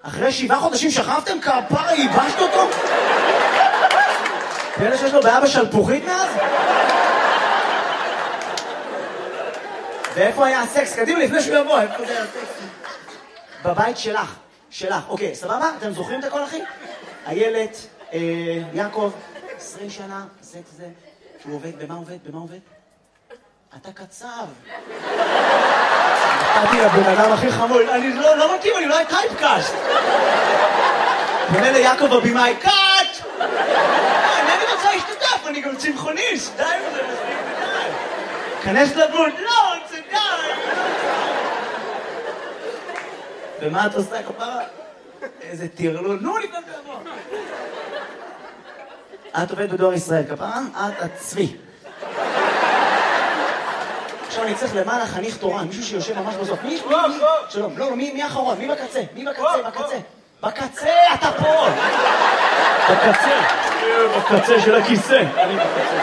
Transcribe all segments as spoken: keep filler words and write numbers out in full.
אחרי שבעה חודשים שכבתם כפרה, ייבשת אותו? כאלה שיש לו בעיה בשלפוחית מאז? ואיפה היה הסקס? קדימה, לפני שהוא יבוא, איפה זה היה הסקס? בבית שלך, שלך. אוקיי, סבבה? אתם זוכרים את הכל, אחי? איילת, אה, יעקב, עשרים שנה, זה זה. הוא עובד, במה עובד? במה עובד? אתה קצב. נתתי לבן אדם הכי חמוד, אני לא, לא מתאים, אני אולי טייפקאסט. פונה ליעקב הבימאי, קאט! אני רוצה להשתתף, אני גם צמחוניסט, די וזה מספיק ודי. כנס לדמות, לא, זה די. ומה את עושה כפרה? איזה תרלול, נו לפני תבוא. את עובדת בדואר ישראל, כפרה? את עצמי. עכשיו אני צריך למעלה חניך תורן, מישהו שיושב ממש בסוף. מי? שלום, לא, לא, מי האחרון? מי בקצה? מי בקצה? בקצה? בקצה, אתה פה! בקצה, בקצה של הכיסא. אני בקצה.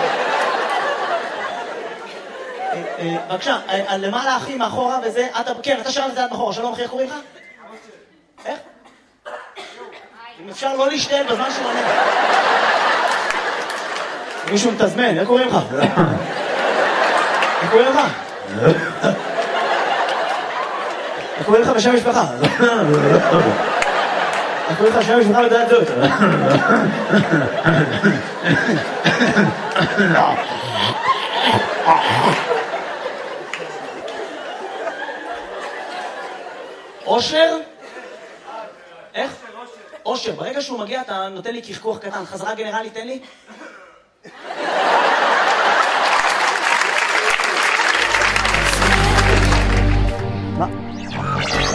בבקשה, למעלה אחי מאחורה וזה, כן, אתה שלם לזה עד מאחורה, שלום אחי, איך קוראים לך? איך? אם אפשר לא להשתעל בזמן שהוא עונה. מישהו מתזמן, איך קוראים לך? איך קוראים לך? איך קוראים לך בשם משפחה? איך קוראים לך בשם משפחה בדעת זאת? אושר? איך? אושר. ברגע שהוא מגיע אתה נותן לי כחכוח קטן. חזרה גנרלי, תן לי.